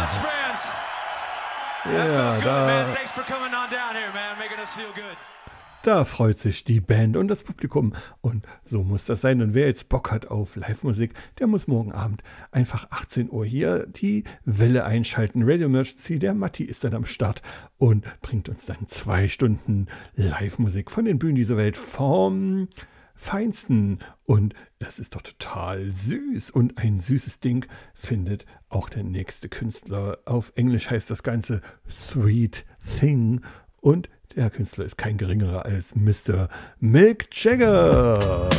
Da freut sich die Band und das Publikum. Und so muss das sein. Und wer jetzt Bock hat auf Live-Musik, der muss morgen Abend einfach 18 Uhr hier die Welle einschalten. Radio Emergency, der Matti ist dann am Start und bringt uns dann 2 Stunden Live-Musik von den Bühnen dieser Welt vom Feinsten. Und das ist doch total süß. Und ein süßes Ding findet auch der nächste Künstler. Auf Englisch heißt das Ganze Sweet Thing. Und der Künstler ist kein geringerer als Mr. Mick Jagger.